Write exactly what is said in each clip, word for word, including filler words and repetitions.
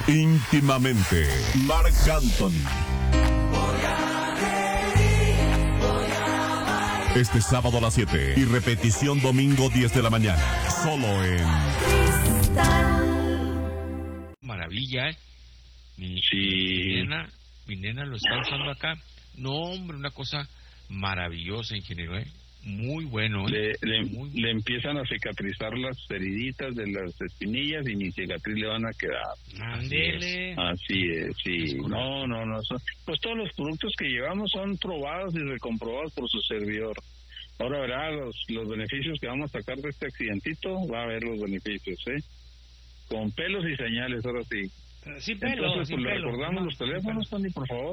Íntimamente, Marc Anthony. Este sábado a las siete y repetición domingo diez de la mañana. Solo en Maravilla, ¿eh? Mi, sí. mi nena, mi nena lo está usando acá. No, hombre, una cosa maravillosa, ingeniero, ¿eh? Muy bueno, ¿eh? Le, le, Muy... le empiezan a cicatrizar las heriditas de las espinillas y ni cicatriz le van a quedar. Ándele. Así es, sí. No, no, no. Son, pues todos los productos que llevamos son probados y recomprobados por su servidor. Ahora verá los, los beneficios que vamos a sacar de este accidentito. Va a ver los beneficios, ¿eh? Con pelos y señales, ahora sí. Sin pelo, Entonces, sin pues, le pelo. recordamos No, los teléfonos, Tony, por favor.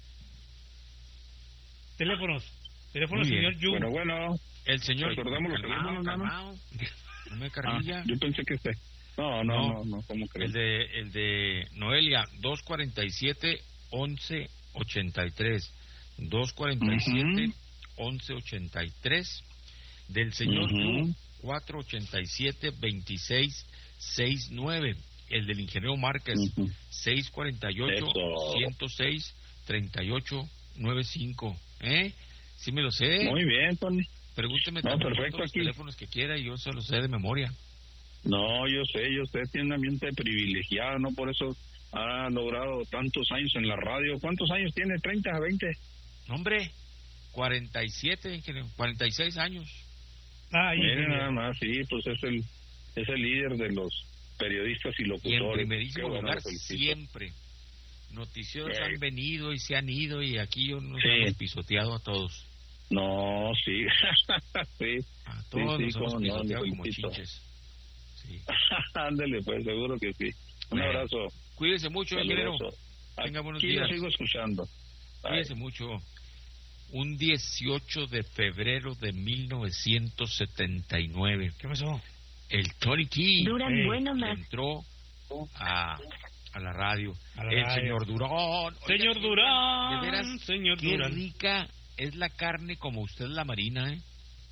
Teléfonos. Teléfonos, Muy señor bien. Yu. Bueno, bueno. El señor... Recordamos los calmado, teléfonos, calmado. No me carrilla. Ah, yo pensé que este... No, no, No. no, no, ¿cómo crees? El de, el de Noelia, dos cuarenta y siete, once ochenta y tres. dos cuarenta y siete, once ochenta y tres. Del señor Uh-huh. Yu, cuatro ochenta y siete, veintiséis sesenta y nueve. El del ingeniero Márquez, Uh-huh. seis cuarenta y ocho, ciento seis, treinta y ocho noventa y cinco. ¿Eh? Sí me lo sé. Muy bien, Tony. Pregúnteme No, también perfecto, los aquí. teléfonos que quiera y yo se los sé de memoria. No, yo sé, yo sé, tiene un ambiente privilegiado, ¿no? Por eso ha logrado tantos años en la radio. ¿Cuántos años tiene? ¿treinta a veinte? No, hombre, cuarenta y siete, ingeniero, cuarenta y seis años. Ah, ahí, Mire, señor. nada más, sí, pues es el es el líder de los periodistas y Y en locutores. primerísimo Qué bueno, lugar, lo felicito. siempre. Noticieros Sí. han venido y se han ido y aquí nos Sí. hemos pisoteado a todos. No, sí, sí. A todos sí, nos hemos cómo no, pisoteado le como felicito. chinches. Sí. Ándale, pues, seguro que sí. Un Bueno, abrazo. Cuídese mucho, ingeniero. Caluroso. Tenga buenos Aquí días. lo sigo escuchando. Bye. Cuídese mucho. Un dieciocho de febrero de mil novecientos setenta y nueve. ¿Qué pasó? El Tony Key Duran Hey. bueno más. entró a, a la radio. A la el radio. señor Durán. Señor Oiga, Durán, de veras, señor qué Durán. rica es la carne como usted la marina, ¿eh?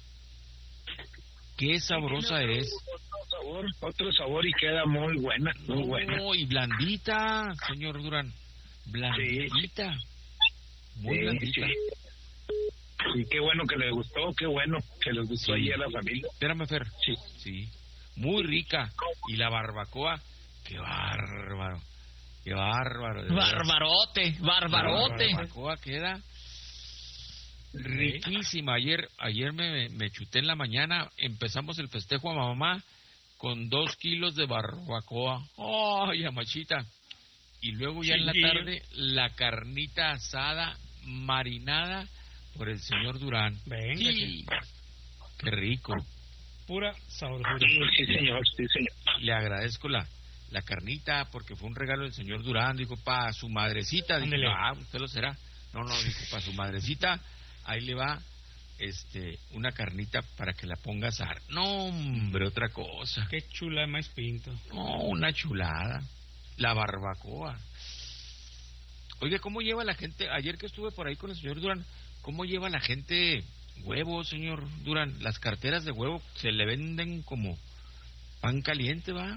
Qué sabrosa es. Otro sabor, otro sabor y queda muy buena, muy No, buena. y blandita, señor Durán. Blandita. Muy Sí, blandita. sí. Y qué bueno que le gustó, qué bueno que les gustó Sí. ahí a la familia. Espérame, Fer. Sí. Sí. Muy rica. Y la barbacoa, qué bárbaro. Qué bárbaro. de veras. Barbarote, barbarote. La barbacoa queda riquísima. Ayer ayer me, me chuté en la mañana. Empezamos el festejo a mamá con dos kilos de barbacoa. ¡Ay, amachita! Y luego ya en la Chiquillo. tarde la carnita asada marinada por el señor Durán. Venga, Sí. ¡Qué rico! Pura sabrosura. Sí, señor, sí, señor. Le agradezco la, la carnita porque fue un regalo del señor Durán. Dijo, para su madrecita. Dije, Ándele. ah, usted lo será. No, no, dijo, para su madrecita, ahí le va este una carnita para que la ponga a asar. No, hombre, otra cosa. Qué chula de maíz pinto. No, una chulada. La barbacoa. Oye, ¿cómo lleva la gente? Ayer que estuve por ahí con el señor Durán, ¿cómo lleva la gente huevos, señor Durán? Las carteras de huevo se le venden como pan caliente, ¿va?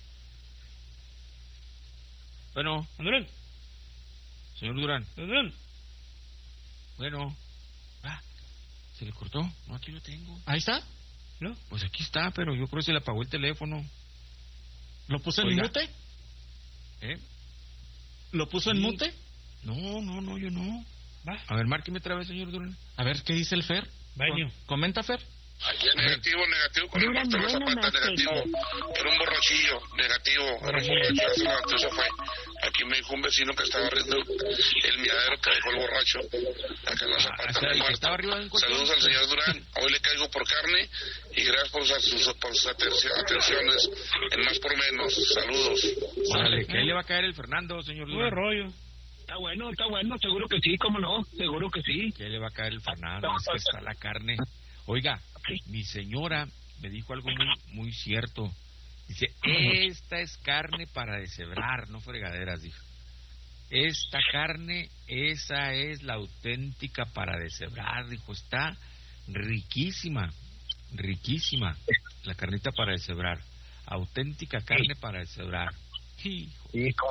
Bueno, Durán, señor Durán, Durán. bueno. Ah, ¿se le cortó? No, aquí lo tengo. Ahí está. ¿No? Pues aquí está, pero yo creo que se le apagó el teléfono. ¿Lo puso en Oiga. mute? ¿Eh? ¿Lo puso en Sí. mute? No, no, no, yo no. Va, A ver, márqueme otra vez, señor Durán. A ver, ¿qué dice el Fer? baño. Com- Comenta, Fer. Ayer negativo, negativo con el Duran pastor bueno Zapata, más negativo. Era un borrachillo, negativo. Era un borracho, ya se levantó y se fue. Aquí me dijo un vecino que estaba riendo el miadero que dejó el borracho. Acá en la Ah, Zapata, o sea, muy el que muerto. estaba arriba de un colchón. Saludos al señor Durán. Hoy le caigo por carne y gracias por sus, por sus atenci- atenciones. En más por menos. Saludos. Órale, que ahí le va a caer el Fernando, señor Puro Durán. rollo. Está bueno, está bueno, seguro que sí, cómo no, seguro que sí. Que le va a caer el Fernando, es que está la carne. Oiga, mi señora me dijo algo muy, muy cierto. Dice, esta es carne para deshebrar, no fregaderas, dijo. Esta carne, esa es la auténtica para deshebrar, dijo, está riquísima, riquísima la carnita para deshebrar. Auténtica carne para deshebrar. Hijo. Sí,